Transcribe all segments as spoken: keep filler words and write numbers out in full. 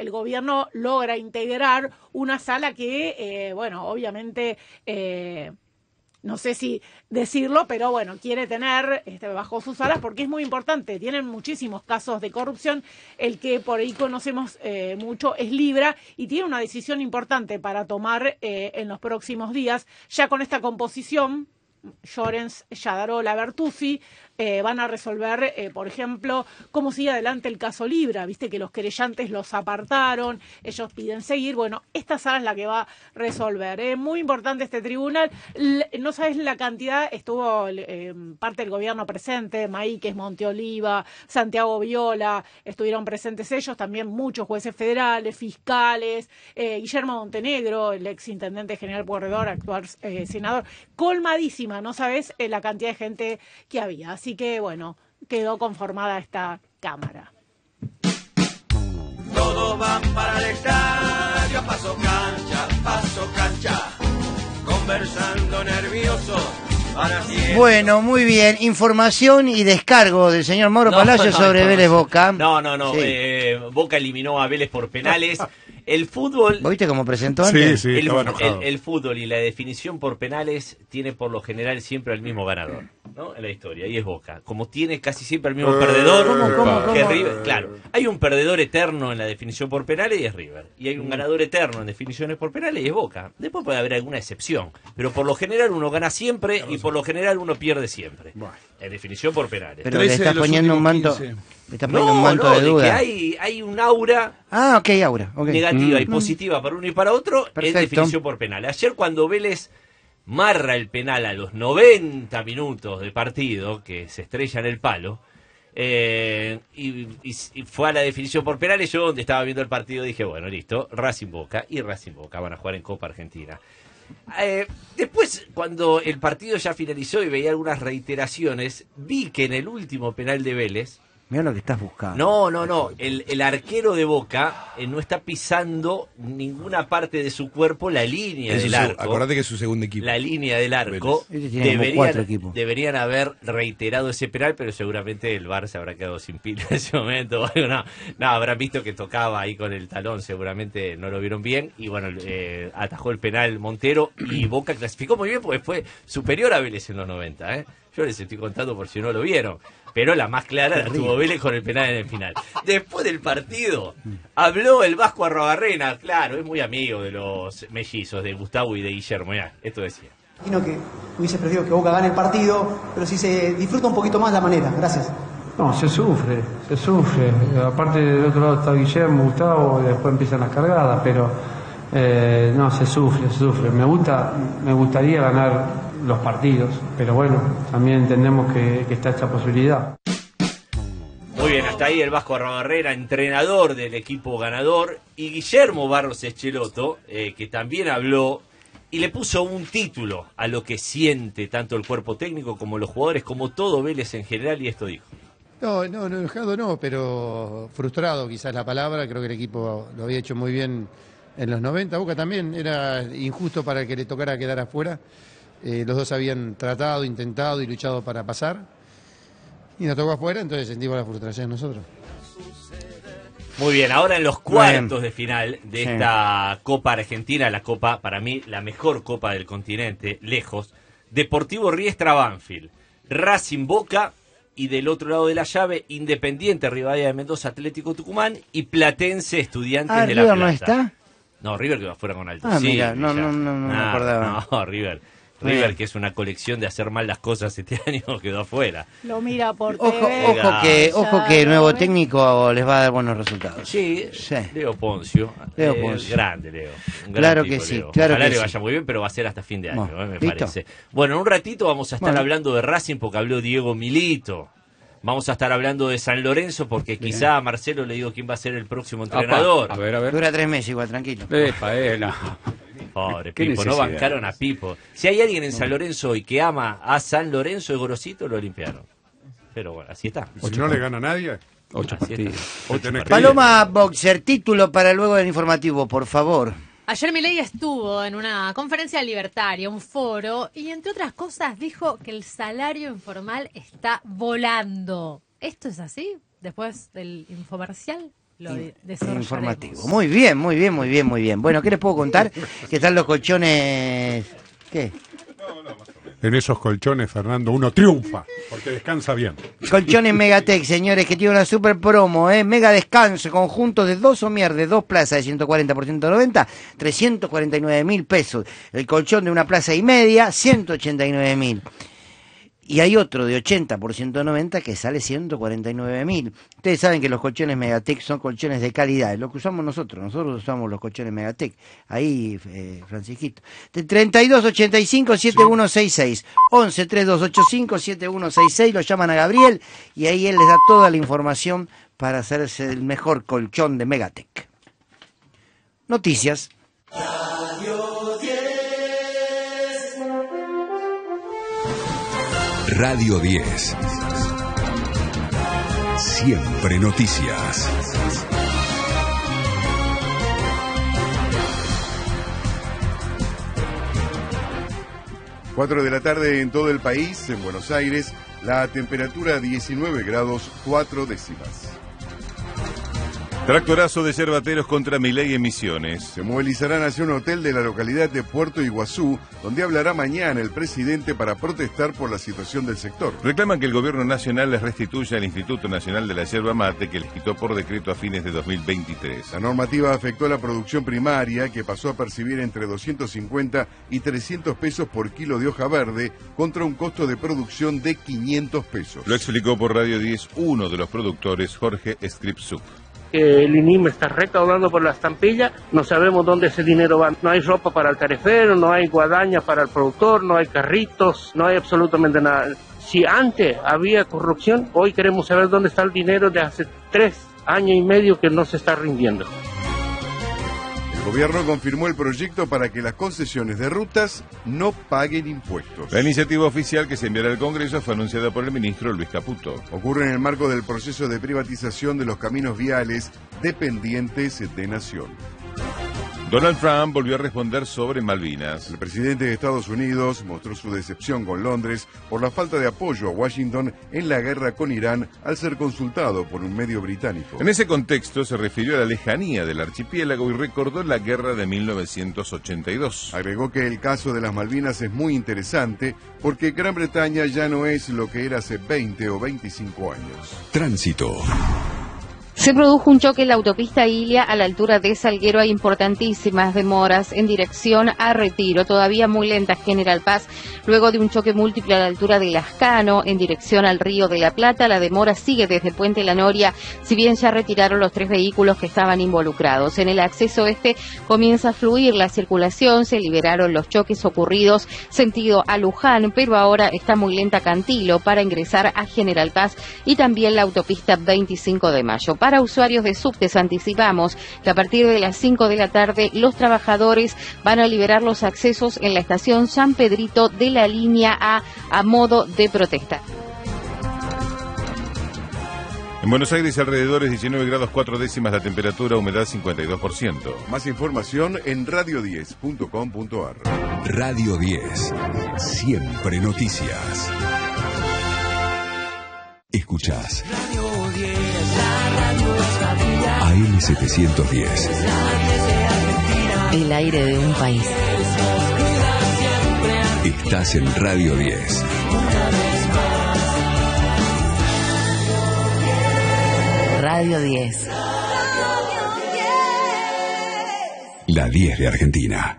el gobierno logra integrar una sala que, eh, bueno, obviamente... Eh, no sé si decirlo, pero bueno, quiere tener este, bajo sus alas porque es muy importante. Tienen muchísimos casos de corrupción. El que por ahí conocemos eh, mucho es Libra y tiene una decisión importante para tomar eh, en los próximos días. Ya con esta composición, Llorens, Yadarola, Bertuzzi, eh, van a resolver, eh, por ejemplo, cómo sigue adelante el caso Libra. Viste que los querellantes los apartaron, ellos piden seguir. Bueno, esta sala es la que va a resolver. Es eh. muy importante este tribunal. L no sabes la cantidad, estuvo eh, parte del gobierno presente, Maíquez, Monteoliva, Santiago Viola, estuvieron presentes ellos, también muchos jueces federales, fiscales, eh, Guillermo Montenegro, el ex intendente general Pueyrredón, actual eh, senador. Colmadísima, no sabes eh, la cantidad de gente que había. Así que, bueno, quedó conformada esta Cámara. Todos van para el estadio, paso cancha, paso cancha, conversando nerviosos. Bueno, muy bien. Información y descargo del señor Mauro no, Palacio no, sobre Vélez Boca. No, no, no. Sí. Eh, Boca eliminó a Vélez por penales. El fútbol... ¿Vos viste cómo presentó antes? Sí, sí, el, el, el fútbol y la definición por penales tiene por lo general siempre al mismo ganador, ¿no? En la historia, y es Boca. Como tiene casi siempre el mismo uh, perdedor, ¿cómo, cómo, que cómo? River. Claro, hay un perdedor eterno en la definición por penales y es River. Y hay un ganador eterno en definiciones por penales y es Boca. Después puede haber alguna excepción, pero por lo general uno gana siempre y por lo general uno pierde siempre. Bueno. En definición por penales. Pero le estás poniendo un manto... Me estás poniendo no, un manto no, de duda. De que hay, hay un aura ah, ok, aura. Okay. negativa mm. y mm. positiva para uno y para otro. Perfecto. En definición por penal. Ayer cuando Vélez marra el penal a los noventa minutos de partido, que se estrella en el palo, eh, y, y, y fue a la definición por penales, yo donde estaba viendo el partido dije, bueno, listo, Racing Boca y Racing Boca van a jugar en Copa Argentina. Eh, después, cuando el partido ya finalizó y veía algunas reiteraciones, vi que en el último penal de Vélez, mira lo que estás buscando. No, no, no. El, el arquero de Boca eh, no está pisando ninguna parte de su cuerpo la línea es del su, arco. Acordate que es su segundo equipo. La línea del arco. Deberían, deberían haber reiterado ese penal, pero seguramente el V A R se habrá quedado sin pila en ese momento. No, no, habrán visto que tocaba ahí con el talón, seguramente no lo vieron bien. Y bueno, eh, atajó el penal Montero y Boca clasificó muy bien porque fue superior a Vélez en los noventa. ¿eh? Yo les estoy contando por si no lo vieron. Pero la más clara la tuvo Vélez con el penal en el final. Después del partido, habló el Vasco Arrobarrena. Claro, es muy amigo de los mellizos, de Gustavo y de Guillermo. Mirá, esto decía. Imagino que hubiese preferido que Boca gane el partido, pero si se disfruta un poquito más la manera. Gracias. No, se sufre, se sufre. Aparte del otro lado está Guillermo, Gustavo, y después empiezan las cargadas, pero eh, no, se sufre, se sufre. Me gusta, me gustaría ganar los partidos, pero bueno, también entendemos que, que está esta posibilidad. Muy bien, hasta ahí el Vasco Arrobarrena, entrenador del equipo ganador, y Guillermo Barros Echeloto, eh, que también habló y le puso un título a lo que siente tanto el cuerpo técnico como los jugadores, como todo Vélez en general, y esto dijo. No, no, no, enojado no, pero frustrado quizás la palabra. Creo que el equipo lo había hecho muy bien en los noventa. Boca también era injusto para el que le tocara quedar afuera. Eh, los dos habían tratado, intentado y luchado para pasar. Y nos tocó afuera, entonces sentimos la frustración nosotros. Muy bien, ahora en los cuartos de final de sí. esta Copa Argentina, la Copa, para mí, la mejor Copa del continente, lejos. Deportivo Riestra Banfield, Racing Boca y del otro lado de la llave, Independiente Rivadavia de Mendoza, Atlético Tucumán y Platense Estudiantes ah, de La River Plata. ¿No está? No, River que va fuera con Alto. Ah, sí, mira, no, no, no, no, ah, me acordaba. No, River. River, que es una colección de hacer mal las cosas este año, quedó afuera. Lo mira por ojo, T V. Ojo que, ojo que el nuevo técnico les va a dar buenos resultados. Sí, sí. Leo Poncio. Leo eh, Poncio. Grande, Leo. Un claro tipo, que sí, Leo. claro Ojalá que le sí. vaya muy bien, pero va a ser hasta fin de año, bueno, eh, me ¿listo? parece. Bueno, en un ratito vamos a estar bueno. hablando de Racing porque habló Diego Milito. Vamos a estar hablando de San Lorenzo porque bien. Quizá a Marcelo le digo quién va a ser el próximo entrenador. Apa, a ver, a ver. Dura tres meses igual, tranquilo. Epa, eh, no. Pobre Pipo, no bancaron a Pipo. Si hay alguien en San Lorenzo hoy que ama a San Lorenzo, es Gorosito, lo limpiaron. Pero bueno, así está. Si no le gana a nadie. Ocho partidos. Ocho partidos. Paloma Boxer, título para luego del informativo, por favor. Ayer Milei estuvo en una conferencia libertaria, un foro, y entre otras cosas dijo que el salario informal está volando. ¿Esto es así? Después del infomercial Lo de- desarrollaremos. informativo. Muy bien, muy bien, muy bien, muy bien. Bueno, ¿qué les puedo contar? ¿Qué tal los colchones? ¿Qué? En esos colchones, Fernando, uno triunfa, porque descansa bien. Colchones Megatech, señores, que tiene una super promo, ¿eh? Mega descanso, conjuntos de dos somier de dos plazas de ciento cuarenta por ciento noventa, trescientos cuarenta y nueve mil pesos. El colchón de una plaza y media, ciento ochenta y nueve mil. Y hay otro de ochenta por ciento noventa que sale ciento cuarenta y nueve mil. Ustedes saben que los colchones Megatech son colchones de calidad, lo que usamos nosotros, nosotros usamos los colchones Megatech. Ahí, eh, Francisquito. De treinta y dos ochenta y cinco setenta y uno sesenta y seis, once treinta y dos ochenta y cinco setenta y uno sesenta y seis, lo llaman a Gabriel y ahí él les da toda la información para hacerse el mejor colchón de Megatech. Noticias. Radio diez. Siempre noticias. cuatro de la tarde en todo el país, en Buenos Aires, la temperatura diecinueve grados cuatro décimas. Tractorazo de cervateros contra Milei en Misiones. Se movilizarán hacia un hotel de la localidad de Puerto Iguazú, donde hablará mañana el presidente para protestar por la situación del sector. Reclaman que el gobierno nacional les restituya al Instituto Nacional de la Yerba Mate, que les quitó por decreto a fines de dos mil veintitrés. La normativa afectó a la producción primaria, que pasó a percibir entre doscientos cincuenta y trescientos pesos por kilo de hoja verde, contra un costo de producción de quinientos pesos. Lo explicó por Radio diez uno de los productores, Jorge Skripsuk. El I N I M está recaudando por la estampilla, no sabemos dónde ese dinero va. No hay ropa para el tarefero, no hay guadaña para el productor, no hay carritos, no hay absolutamente nada. Si antes había corrupción, hoy queremos saber dónde está el dinero de hace tres años y medio que no se está rindiendo. El gobierno confirmó el proyecto para que las concesiones de rutas no paguen impuestos. La iniciativa oficial que se enviará al Congreso fue anunciada por el ministro Luis Caputo. Ocurre en el marco del proceso de privatización de los caminos viales dependientes de Nación. Donald Trump volvió a responder sobre Malvinas. El presidente de Estados Unidos mostró su decepción con Londres por la falta de apoyo a Washington en la guerra con Irán al ser consultado por un medio británico. En ese contexto se refirió a la lejanía del archipiélago y recordó la guerra de mil novecientos ochenta y dos. Agregó que el caso de las Malvinas es muy interesante porque Gran Bretaña ya no es lo que era hace veinte o veinticinco años. Tránsito. Se produjo un choque en la autopista Ilia a la altura de Salguero. Hay importantísimas demoras en dirección a Retiro, todavía muy lenta General Paz. Luego de un choque múltiple a la altura de Lascano en dirección al Río de la Plata, la demora sigue desde Puente La Noria, si bien ya retiraron los tres vehículos que estaban involucrados. En el acceso este comienza a fluir la circulación, se liberaron los choques ocurridos sentido a Luján, pero ahora está muy lenta Cantilo para ingresar a General Paz y también la autopista veinticinco de mayo. Para usuarios de subtes anticipamos que a partir de las cinco de la tarde los trabajadores van a liberar los accesos en la estación San Pedrito de la línea A a modo de protesta. En Buenos Aires alrededores diecinueve grados cuatro décimas la temperatura, humedad cincuenta y dos por ciento. Más información en radio diez punto com punto ar. Radio diez. Siempre noticias. Escuchás Radio diez, la radio sabía. A M setecientos diez. El aire de un país. Estás en Radio diez. Radio diez. La diez de Argentina.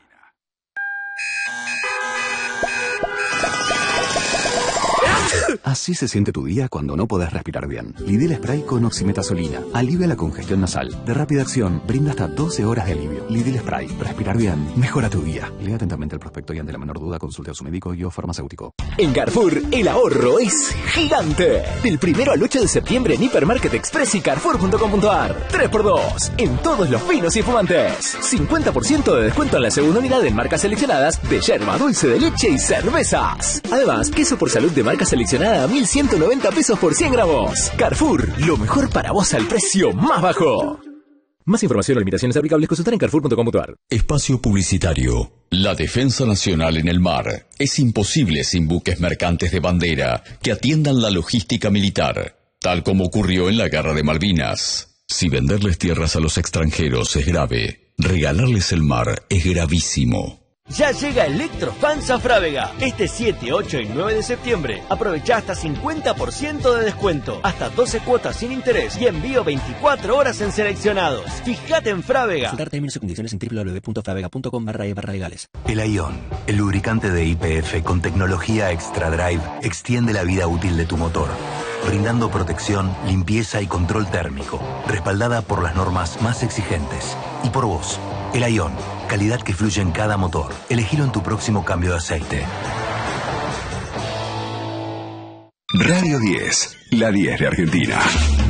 Así se siente tu día cuando no podés respirar bien. Lidl Spray con oximetazolina. Alivia la congestión nasal. De rápida acción, brinda hasta doce horas de alivio. Lidl Spray. Respirar bien. Mejora tu día. Lea atentamente el prospecto y ante la menor duda consulte a su médico y o farmacéutico. En Carrefour, el ahorro es gigante. Del primero al ocho de septiembre en Hipermarket Express y Carrefour punto com punto ar. tres por dos. En todos los vinos y espumantes. cincuenta por ciento de descuento en la segunda unidad en marcas seleccionadas de yerba, dulce de leche y cervezas. Además, queso por salud de marca seleccionada a mil ciento noventa pesos por cien gramos. Carrefour, lo mejor para vos al precio más bajo. Más información o limitaciones aplicables consultar en Carrefour punto com punto ar. Espacio publicitario. La defensa nacional en el mar es imposible sin buques mercantes de bandera que atiendan la logística militar, tal como ocurrió en la Guerra de Malvinas. Si venderles tierras a los extranjeros es grave, regalarles el mar es gravísimo. Ya llega Electrofans a Frávega. Este siete, ocho y nueve de septiembre. Aprovecha hasta cincuenta por ciento de descuento, hasta doce cuotas sin interés y envío veinticuatro horas en seleccionados. Fíjate en Frávega. Consultar términos y condiciones en doble u doble u doble u punto fravega punto com barra e barra legales. El Ion, el lubricante de Y P F con tecnología Extra Drive, extiende la vida útil de tu motor, brindando protección, limpieza y control térmico, respaldada por las normas más exigentes. Y por vos, el Ion, calidad que fluye en cada motor. Elegilo en tu próximo cambio de aceite. Radio diez, la diez de Argentina.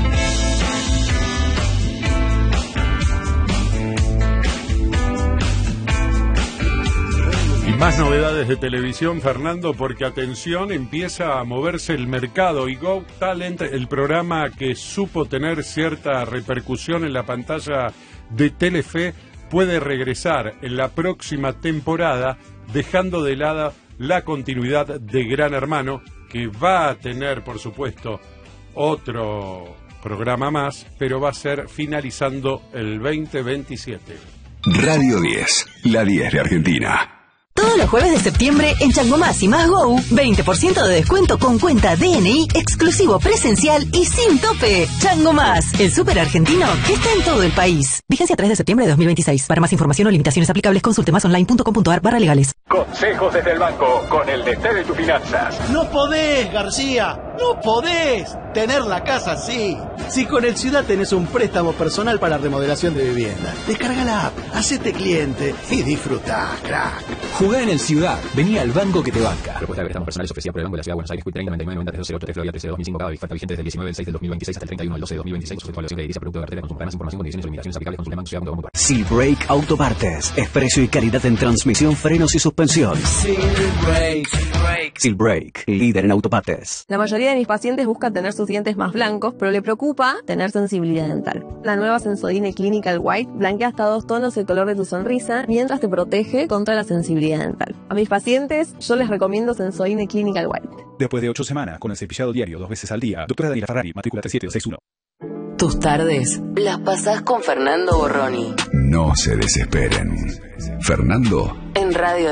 Y más novedades de televisión, Fernando, porque atención, empieza a moverse el mercado y Got Talent, el programa que supo tener cierta repercusión en la pantalla de Telefe, puede regresar en la próxima temporada, dejando de lado la continuidad de Gran Hermano, que va a tener, por supuesto, otro programa más, pero va a ser finalizando el veinte veintisiete. Radio diez, la diez de Argentina. Todos los jueves de septiembre en Chango Más y Más Go, veinte por ciento de descuento con cuenta D N I, exclusivo presencial y sin tope. Chango Más, el súper argentino que está en todo el país. Vigencia tres de septiembre de dos mil veintiséis. Para más información o limitaciones aplicables, consulte más online punto com punto ar barra legales. Consejos desde el banco, con el D T de tus finanzas. No podés, García, no podés tener la casa así. Si con el Ciudad tenés un préstamo personal para remodelación de vivienda, descarga la app, hacete cliente y disfrutá, crack. Jugá en el Ciudad, vení al banco que te banca. Propuesta de préstamos personales ofrecida por el Banco de la Ciudad de Buenos Aires, treinta noventa y nueve noventa trece ocho tres Florida trece de dos mil cinco, cada oferta vigente desde el diecinueve del seis del dos mil veintiséis hasta el treinta y uno del doce de dos mil veintiséis, sujeto a evaluación crediticia, producto de cartera, consulta más información, condiciones y limitaciones aplicables, consulta banco ciudad punto com punto ar. Silbrake Autopartes, es precio y calidad en transmisión, frenos y suspensión. Silbrake. Silbrake, líder en autopartes. La mayoría de mis pacientes buscan tener sus dientes más blancos, pero le preocupa tener sensibilidad dental. La nueva Sensodyne Clinical White blanquea hasta dos tonos el color de tu sonrisa, mientras te protege contra la sensibilidad dental. A mis pacientes, yo les recomiendo Sensodyne Clinical White. Después de ocho semanas, con el cepillado diario dos veces al día, doctora Daniela Ferrari, matrícula tres siete dos seis uno. Tus tardes las pasás con Fernando Borroni. No se desesperen. Fernando En Radio